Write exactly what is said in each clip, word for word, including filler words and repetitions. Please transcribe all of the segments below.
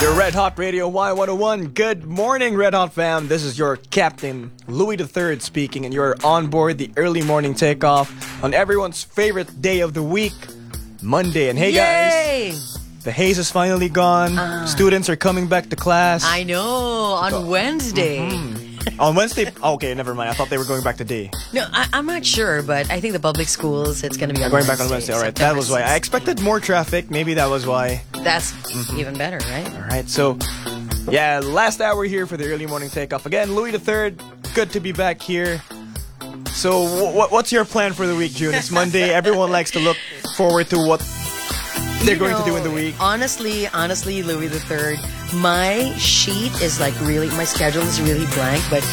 Your Red Hot Radio Y one oh one. Good morning, Red Hot fam. This is your captain, Louis the Third speaking, and you're on board the early morning takeoff on everyone's favorite day of the week, Monday. And hey, Yay! guys, the haze is finally gone. Uh, Students are coming back to class. I know, on Wednesday. Mm-hmm. On Wednesday? Okay, never mind. I thought they were going back today. No, I, I'm not sure, but I think the public schools, it's going to be on going Wednesday. back on Wednesday. All right, that was why. I expected more traffic. Maybe that was why. That's mm-hmm. even better, right? All right, so, yeah, last hour here for the early morning takeoff. Again, Louis the Third, good to be back here. So, w- what's your plan for the week, June? It's Monday. Everyone likes to look forward to what they're you going know, to do in the week. Honestly, honestly, Louis the Third, my sheet is like really, my schedule is really blank, but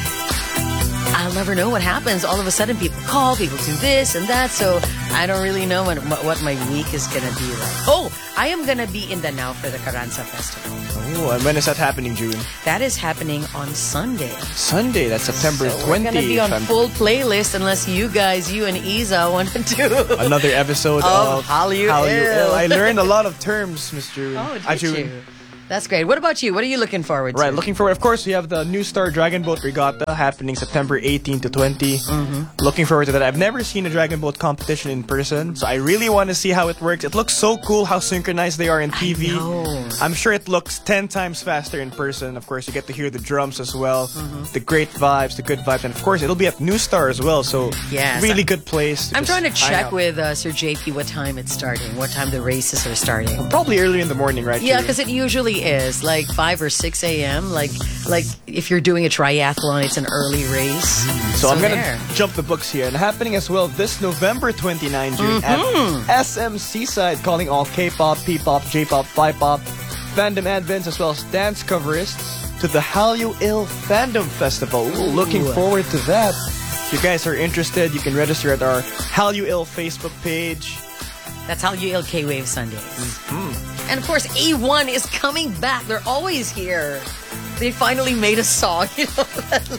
I'll never know what happens. All of a sudden, people call, people do this and that, so I don't really know what, what my week is going to be like. Oh, I am going to be in Danao for the Carranza Festival. Oh, and when is that happening, June? That is happening on Sunday. Sunday, that's September so twentieth. We're going to be on full playlist unless you guys, you and Isa want to do another episode of, of How You How Ill. You Ill. I learned a lot of terms, Miss June. Oh, did I, June. you? That's great. What about you? What are you looking forward to? Right, looking forward. Of course, we have the New Star Dragon Boat Regatta happening September eighteenth to twentieth. Mm-hmm. Looking forward to that. I've never seen a Dragon Boat competition in person, so I really want to see how it works. It looks so cool how synchronized they are in T V. I know. I'm sure it looks ten times faster in person. Of course, you get to hear the drums as well. Mm-hmm. The great vibes, the good vibes. And of course, it'll be at New Star as well, so yes. really good place. To I'm trying to check out. with uh, Sir J P what time it's starting, what time the races are starting. Probably early in the morning, right? Yeah, because it usually is like five or six a.m. Like, like if you're doing a triathlon, it's an early race. So, so I'm gonna there. jump the books here, and happening as well this November twenty-ninth, June mm-hmm. at S M Seaside, calling all K-pop, P-pop, J-pop, Fi-pop, fandom admins as well as dance coverists to the Hallyu Ill Fandom Festival. Ooh, looking forward to that. If you guys are interested, you can register at our Hallyu Ill Facebook page. That's Hallyu Ill K-Wave Sundays. Mm-hmm. And of course, A one is coming back. They're always here. They finally made a song, you know.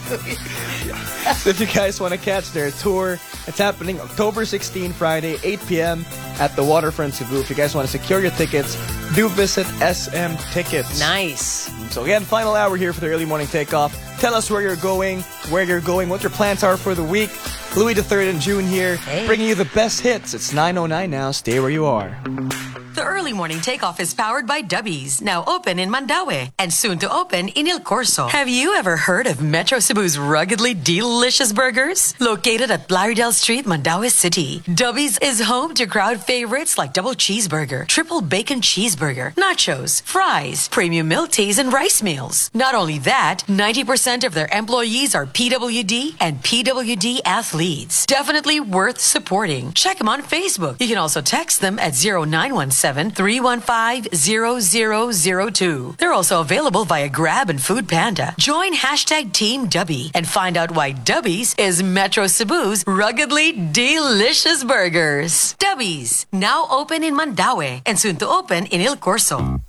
So if you guys want to catch their tour, it's happening October sixteenth, Friday, eight p.m. at the Waterfront Cebu. If you guys want to secure your tickets, do visit S M Tickets. Nice. So again, final hour here for the early morning takeoff. Tell us where you're going, where you're going, what your plans are for the week. Louis the Third and June here, hey. bringing you the best hits. It's nine oh nine now. Stay where you are. The early morning takeoff is powered by Dubbies, now open in Mandaue and soon to open in Il Corso. Have you ever heard of Metro Cebu's ruggedly delicious burgers? Located at Blaridel Street, Mandaue City, Dubbies is home to crowd favorites like double cheeseburger, triple bacon cheeseburger, nachos, fries, premium milk teas, and rice meals. Not only that, ninety percent of their employees are P W D and P W D athletes. Definitely worth supporting. Check them on Facebook. You can also text them at zero nine one seven, three one five, zero zero zero two. They're also available via Grab and Food Panda. Join hashtag Team Dubby and find out why Dubbies is Metro Cebu's ruggedly delicious burgers. Dubbies, now open in Mandaue and soon to open in Il Corso.